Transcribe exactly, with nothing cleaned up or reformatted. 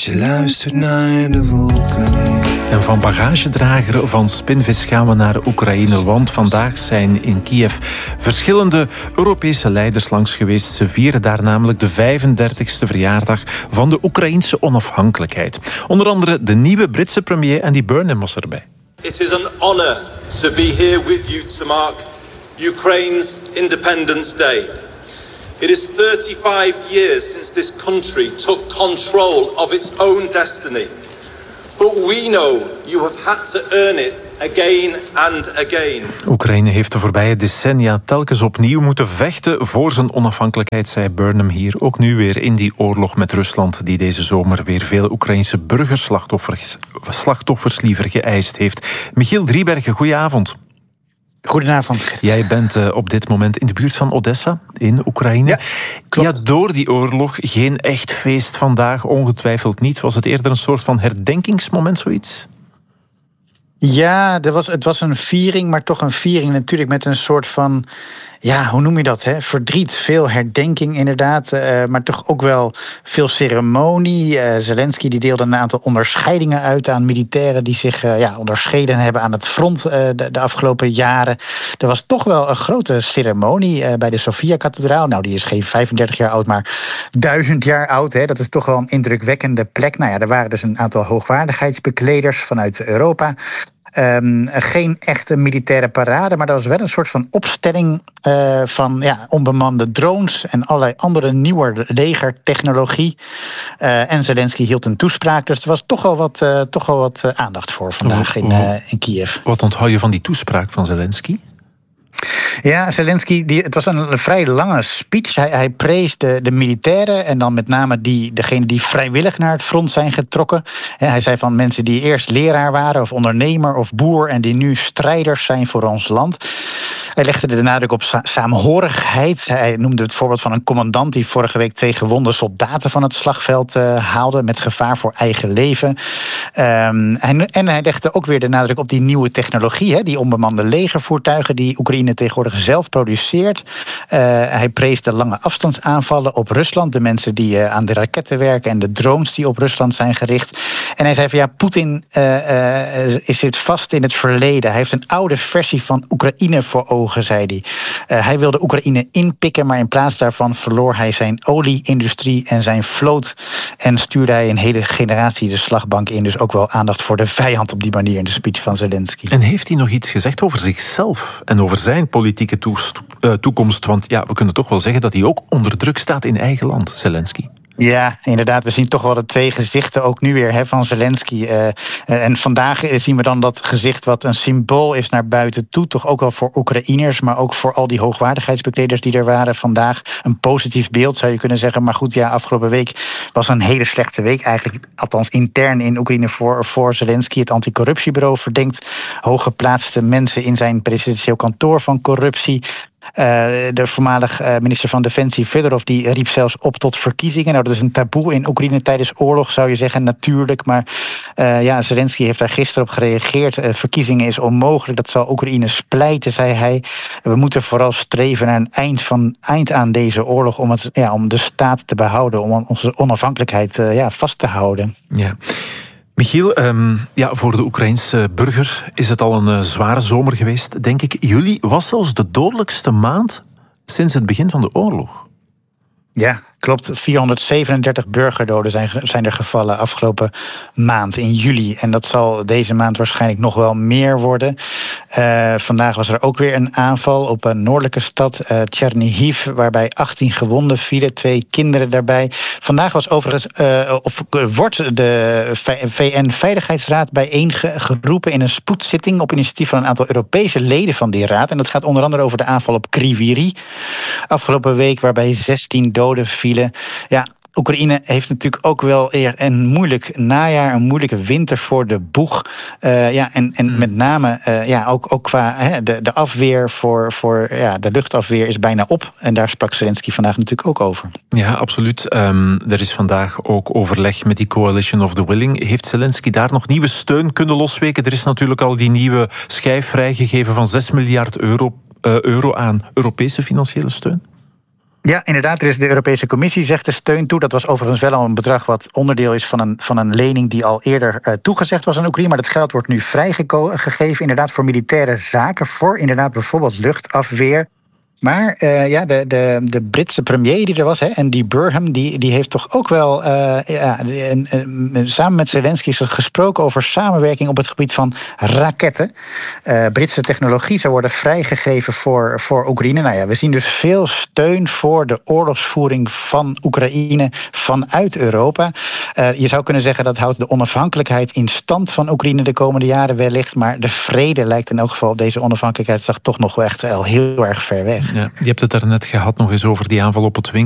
als je luistert naar de wolken. En van bagagedrager van Spinvis gaan we naar Oekraïne, want vandaag zijn in Kiev verschillende Europese leiders langs geweest. Ze vieren daar namelijk de vijfendertigste verjaardag van de Oekraïense onafhankelijkheid. Onder andere de nieuwe Britse premier Andy Burnham was erbij. It is an honor to be here with you to mark Ukraine's Independence Day. It is thirty-five years since this country took control of its own destiny. But we know you have had to earn it again and again. Oekraïne heeft de voorbije decennia telkens opnieuw moeten vechten voor zijn onafhankelijkheid, zei Burnham hier. Ook nu weer in die oorlog met Rusland, die deze zomer weer veel Oekraïnse burgerslachtoffers slachtoffers liever geëist heeft. Michiel Driebergen, goedenavond. Goedenavond. Jij bent uh, op dit moment in de buurt van Odessa, in Oekraïne. Ja, klopt. Ja, door die oorlog geen echt feest vandaag, ongetwijfeld niet. Was het eerder een soort van herdenkingsmoment, zoiets? Ja, er was, het was een viering, maar toch een viering natuurlijk met een soort van... Ja, hoe noem je dat? Hè? Verdriet, veel herdenking inderdaad, uh, maar toch ook wel veel ceremonie. Uh, Zelensky die deelde een aantal onderscheidingen uit aan militairen die zich uh, ja, onderscheiden hebben aan het front uh, de, de afgelopen jaren. Er was toch wel een grote ceremonie uh, bij de Sofia-kathedraal. Nou, die is geen vijfendertig jaar oud, maar duizend jaar oud. Hè? Dat is toch wel een indrukwekkende plek. Nou ja, er waren dus een aantal hoogwaardigheidsbekleders vanuit Europa. Um, geen echte militaire parade, maar dat was wel een soort van opstelling uh, van ja, onbemande drones en allerlei andere nieuwe legertechnologie. Uh, en Zelensky hield een toespraak, dus er was toch wel wat, uh, toch wel wat uh, aandacht voor vandaag in, uh, in Kiev. Wat onthoud je van die toespraak van Zelensky? Ja, Zelensky, die, het was een, een vrij lange speech. Hij, hij prees de, de militairen en dan met name die, degenen die vrijwillig naar het front zijn getrokken. Ja, hij zei van mensen die eerst leraar waren of ondernemer of boer en die nu strijders zijn voor ons land. Hij legde de nadruk op sa- saamhorigheid. Hij noemde het voorbeeld van een commandant die vorige week twee gewonde soldaten van het slagveld uh, haalde met gevaar voor eigen leven. Um, hij, en hij legde ook weer de nadruk op die nieuwe technologie, hè, die onbemande legervoertuigen die Oekraïne tegenwoordig zelf produceert. Uh, hij prees de lange afstandsaanvallen op Rusland, de mensen die uh, aan de raketten werken en de drones die op Rusland zijn gericht. En hij zei van ja, Poetin uh, uh, zit vast in het verleden. Hij heeft een oude versie van Oekraïne voor ogen, zei hij. Uh, hij wilde Oekraïne inpikken, maar in plaats daarvan verloor hij zijn olieindustrie en zijn vloot en stuurde hij een hele generatie de slagbank in. Dus ook wel aandacht voor de vijand op die manier in de speech van Zelensky. En heeft hij nog iets gezegd over zichzelf en over zijn politieke toest- uh, toekomst? Want ja, we kunnen toch wel zeggen dat hij ook onder druk staat in eigen land, Zelensky. Ja, inderdaad. We zien toch wel de twee gezichten ook nu weer hè, van Zelensky. Uh, en vandaag zien we dan dat gezicht wat een symbool is naar buiten toe. Toch ook wel voor Oekraïners, maar ook voor al die hoogwaardigheidsbekleders die er waren vandaag. Een positief beeld zou je kunnen zeggen. Maar goed, ja, afgelopen week was een hele slechte week. Eigenlijk, althans intern in Oekraïne voor, voor Zelensky. Het anticorruptiebureau verdenkt hooggeplaatste mensen in zijn presidentieel kantoor van corruptie. Uh, de voormalig uh, minister van Defensie Fedorov die riep zelfs op tot verkiezingen. Nou, dat is een taboe in Oekraïne tijdens oorlog, zou je zeggen, natuurlijk. Maar uh, ja, Zelensky heeft daar gisteren op gereageerd. Uh, verkiezingen is onmogelijk, dat zal Oekraïne splijten, zei hij. We moeten vooral streven naar een eind, van, eind aan deze oorlog om, het, ja, om de staat te behouden, om onze onafhankelijkheid uh, ja, vast te houden. Ja. Michiel, um, ja, voor de Oekraïense burger is het al een uh, zware zomer geweest, denk ik. Juli was zelfs de dodelijkste maand sinds het begin van de oorlog. Ja, klopt. vierhonderdzevenendertig burgerdoden zijn, zijn er gevallen afgelopen maand in juli. En dat zal deze maand waarschijnlijk nog wel meer worden. Uh, vandaag was er ook weer een aanval op een noordelijke stad, uh, Chernihiv, waarbij achttien gewonden vielen, twee kinderen daarbij. Vandaag was overigens, uh, of wordt de V N-veiligheidsraad bijeengeroepen in een spoedzitting op initiatief van een aantal Europese leden van die raad. En dat gaat onder andere over de aanval op Kryvyi afgelopen week, waarbij zestien doden vielen. Ja, Oekraïne heeft natuurlijk ook wel een moeilijk najaar, een moeilijke winter voor de boeg. Uh, ja, en, en met name uh, ja, ook, ook qua hè, de, de afweer voor, voor ja, de luchtafweer is bijna op. En daar sprak Zelensky vandaag natuurlijk ook over. Ja, absoluut. Um, er is vandaag ook overleg met die Coalition of the Willing. Heeft Zelensky daar nog nieuwe steun kunnen losweken? Er is natuurlijk al die nieuwe schijf vrijgegeven van zes miljard euro, uh, euro aan Europese financiële steun. Ja, inderdaad. Er is de Europese Commissie zegt de steun toe. Dat was overigens wel al een bedrag wat onderdeel is van een, van een lening die al eerder uh, toegezegd was aan Oekraïne. Maar dat geld wordt nu vrijgegeven inderdaad voor militaire zaken. Voor inderdaad bijvoorbeeld luchtafweer. Maar uh, ja, de, de, de Britse premier die er was, hè, Andy Burnham, die, die heeft toch ook wel uh, ja, en, en, samen met Zelensky gesproken over samenwerking op het gebied van raketten. Uh, Britse technologie zou worden vrijgegeven voor, voor Oekraïne. Nou ja, we zien dus veel steun voor de oorlogsvoering van Oekraïne vanuit Europa. Uh, je zou kunnen zeggen dat houdt de onafhankelijkheid in stand van Oekraïne de komende jaren wellicht. Maar de vrede lijkt in elk geval op deze onafhankelijkheidsdag toch nog wel echt al heel erg ver weg. Ja, je hebt het daarnet gehad nog eens over die aanval op het winkel.